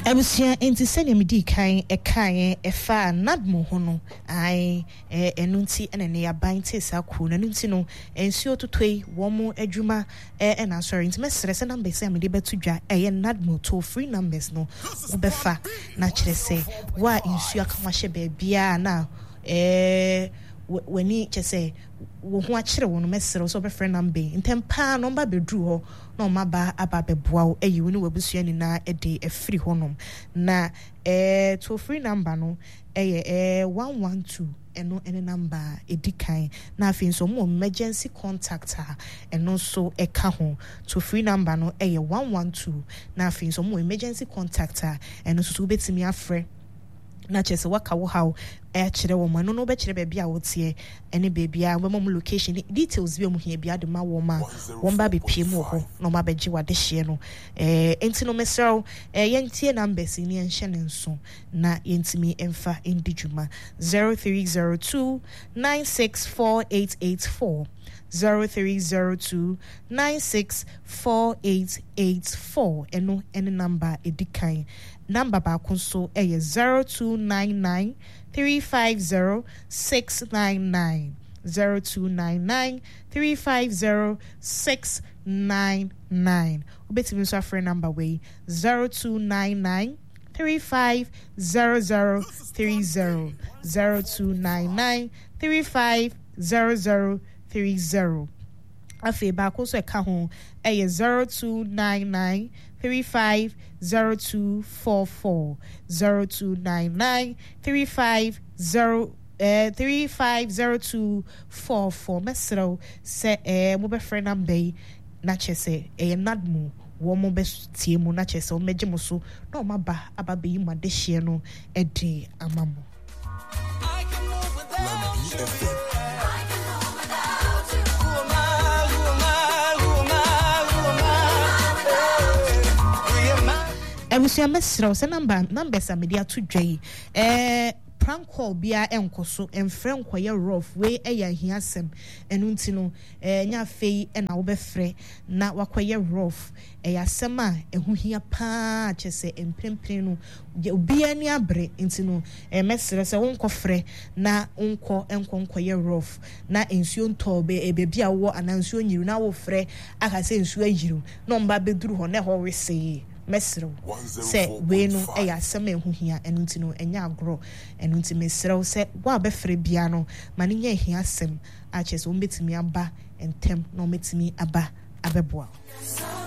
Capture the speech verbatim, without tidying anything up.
Abusia enti sene medi kan e kan e fa nadmo ho no ai e enunti ene ne yaban tesa ku na nunti no ensuo totoi wo mo adwuma e na sorry enti mesere se number se amede betu dwa e ye nadmo to free numbers no obefa na kire se wa ensuo aka hye ba bia na eh wani chese wo ho akire wo no mesere so be friend number ntempa no ba bedru ho no maba aba beboa wo eyi wo ni wabusua ni na e de e free honom na eh to free number no eh eh one one two eno ene number edikan na afin so mo emergency contactor eno so e ka ho to free number no eh one one two na afin so mo emergency contactor eno so betimi afre na chese waka wo hawo e kire wo ma no no be kire ba bia wo tie ene ba bia we mo location details bi o mo hia bia de ma wo ma wo ba be pie mu ho no ma be gi wade hye no eh enti no mesero eh yentie numbers ni enhye ne nso na yentimi emfa endijuma zero three zero two nine six four eight eight four zero three zero two nine six four eight eight four eno any number edikan number ba konso eh zero two nine nine three five zero six nine nine zero two nine nine three five zero six nine nine obetimi so afre number way zero two nine nine three five zero zero three zero zero two nine nine three five zero zero three zero afi ba ko so e ka ho eh zero two nine nine three five zero two four four zero two nine nine three five zero uh three five zero two four four mesro se eh mo be friend number na chese eh nadmu wo mo be tie mu na chese o meje mo so na o maba aba be yi made hye no e de amamo I can move without you. Ebusia mesro se number numbers amedia to dwai eh prank call bia enkoso emfre nkoye rough we eya hiasem enunti no eh nya fei e na wo befre na wakoye rough eya sema ehu hia pa chese emprempren no obi ani abre nti no eh mesre se wonkofre na onko enko nkoye rough na ensuo ntobe e bebia wo anansuo nyiru na wo frɛ aka se ensuo ayiru no mba beduru ho na ho wese mesro se we no e ya sema ehu hia enunti no enya agro enunti mesro se wa be frɛ bia no mane nya hia sem a chese wo betimi aba entem no metimi aba abeboa